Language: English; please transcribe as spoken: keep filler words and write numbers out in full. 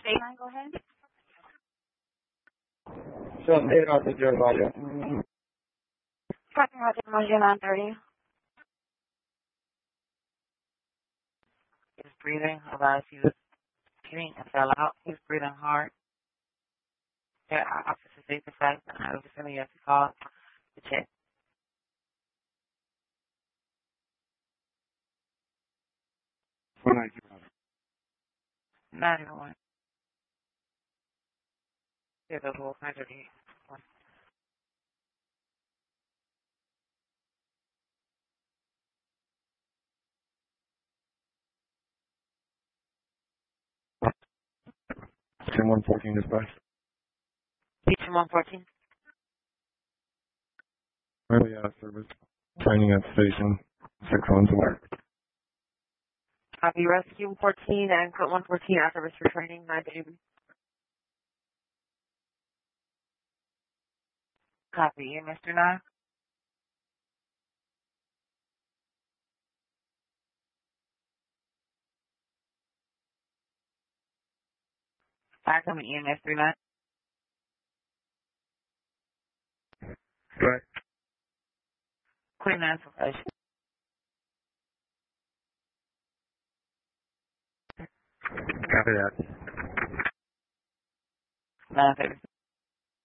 Can I go ahead? Sunday, Roger Roger. Talking about Roger nine thirty. His breathing, otherwise he was getting and fell out. He was breathing hard. Yeah, our officer states the fact that I was sending you a call to check. One night, Not even one. Yeah, the whole hundred and one. ten one fourteen dispatch. Teaching one fourteen. Early out service. Training at station. Six on to work. Copy rescue fourteen and code one fourteen after service for training, my baby. Copy you, Mister Nine. I come in, Mister Nine. Right. Queen Nine Profession. Copy that. Nine thirty.